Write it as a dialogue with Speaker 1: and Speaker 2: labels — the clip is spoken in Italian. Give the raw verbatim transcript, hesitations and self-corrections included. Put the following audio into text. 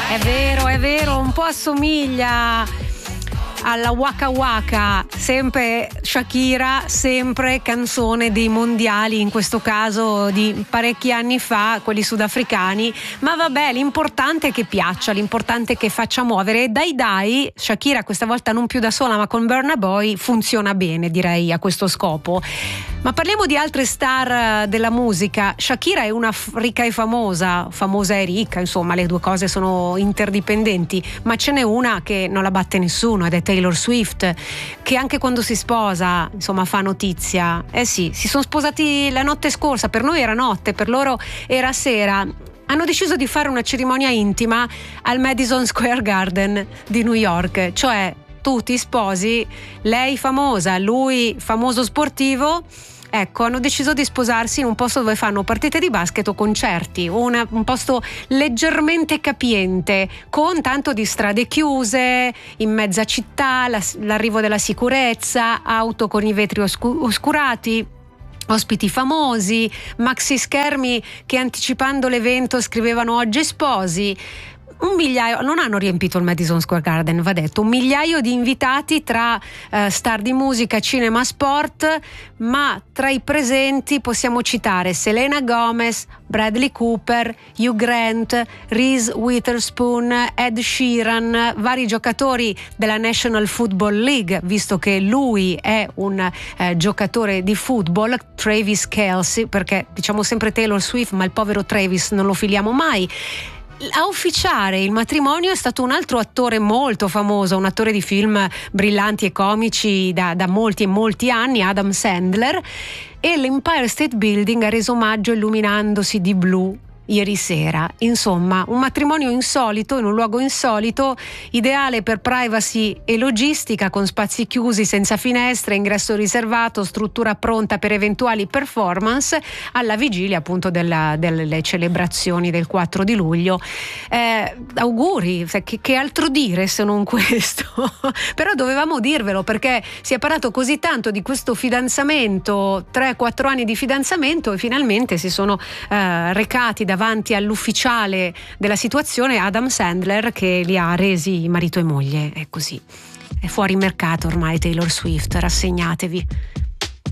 Speaker 1: È vero, è vero, un po' assomiglia alla Waka Waka, sempre Shakira, sempre canzone dei mondiali, in questo caso di parecchi anni fa, quelli sudafricani, ma vabbè, l'importante è che piaccia, l'importante è che faccia muovere. E dai dai, Shakira questa volta non più da sola ma con Burna Boy funziona bene, direi, a questo scopo. Ma parliamo di altre star della musica. Shakira è una f- ricca e famosa, famosa e ricca, insomma le due cose sono interdipendenti, ma ce n'è una che non la batte nessuno ed è Taylor Swift, che anche quando si sposa, insomma, fa notizia. Eh sì, si sono sposati la notte scorsa, per noi era notte, per loro era sera. Hanno deciso di fare una cerimonia intima al Madison Square Garden di New York, cioè tu ti sposi, lei famosa, lui famoso sportivo. Ecco, hanno deciso di sposarsi in un posto dove fanno partite di basket o concerti, una, un posto leggermente capiente, con tanto di strade chiuse, in mezza città, la, l'arrivo della sicurezza, auto con i vetri oscu- oscurati, ospiti famosi, maxi schermi che anticipando l'evento scrivevano oggi sposi. Un migliaio, non hanno riempito il Madison Square Garden, va detto, un migliaio di invitati tra eh, star di musica, cinema, sport, ma tra i presenti possiamo citare Selena Gomez, Bradley Cooper, Hugh Grant, Reese Witherspoon, Ed Sheeran, vari giocatori della National Football League, visto che lui è un eh, giocatore di football, Travis Kelce, perché diciamo sempre Taylor Swift, ma il povero Travis non lo filiamo mai. A ufficiare il matrimonio è stato un altro attore molto famoso, un attore di film brillanti e comici da, da molti e molti anni, Adam Sandler, e l'Empire State Building ha reso omaggio illuminandosi di blu ieri sera. Insomma, un matrimonio insolito in un luogo insolito, ideale per privacy e logistica, con spazi chiusi senza finestre, ingresso riservato, struttura pronta per eventuali performance, alla vigilia appunto della, delle celebrazioni del quattro di luglio. Eh, auguri, che, che altro dire se non questo? Però dovevamo dirvelo, perché si è parlato così tanto di questo fidanzamento, tre quattro anni di fidanzamento, e finalmente si sono eh, recati da davanti all'ufficiale della situazione, Adam Sandler, che li ha resi marito e moglie. È così, è fuori mercato ormai Taylor Swift, rassegnatevi.